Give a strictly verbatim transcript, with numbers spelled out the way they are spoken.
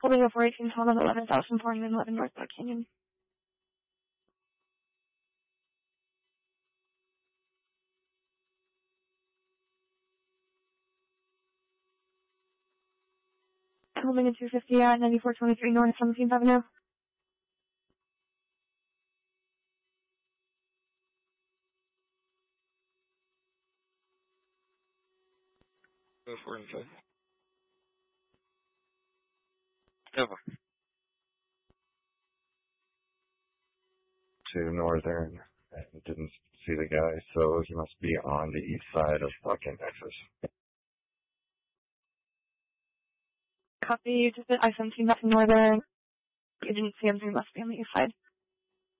Holding up for eighteen, hold on eleven thousand four hundred eleven North Park Canyon. Holding at two fifty at ninety-four twenty-three North seventeenth Avenue. Go for it, inside. Over. To Northern and didn't see the guy, so he must be on the east side of fucking Texas. Copy, just at I seventeen back to Northern. You didn't see him, so he must be on the east side.